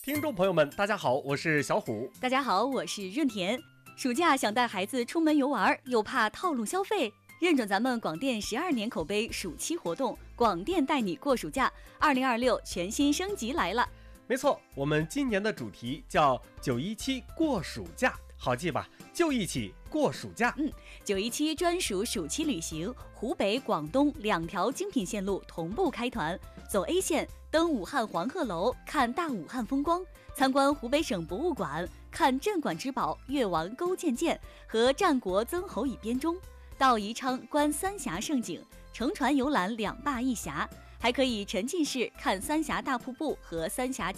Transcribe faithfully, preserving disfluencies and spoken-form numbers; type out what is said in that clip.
听众朋友们，大家好，我是小虎。 大家好，我是润田。暑假想带孩子出门游玩，又怕套路消费，认准咱们广电十二年口碑暑期活动，广电带你过暑假，二零二六全新升级来了。 没错，我们今年的主题叫九一七过暑假，好记吧？就一起过暑假。 嗯，九一七专属暑期旅行，湖北、广东两条精品线路同步开团，走 A 线，登武汉黄鹤楼，看大武汉风光，参观湖北省博物馆，看镇馆之宝越王勾践剑和战国曾侯乙编钟，到宜昌观三峡胜景，乘船游览两坝一峡，还可以沉浸式看三峡大瀑布和三峡